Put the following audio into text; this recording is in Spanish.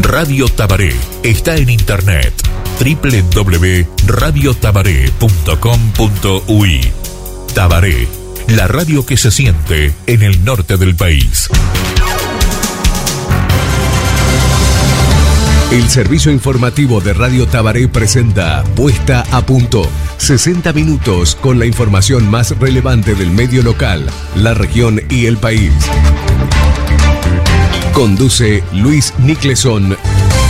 Radio Tabaré está en internet www.radiotabaré.com.uy. Tabaré, la radio que se siente en el norte del país. El servicio informativo de Radio Tabaré presenta Puesta a Punto. 60 minutos con la información más relevante del medio local, la región y el país. Conduce Luis Niclesón.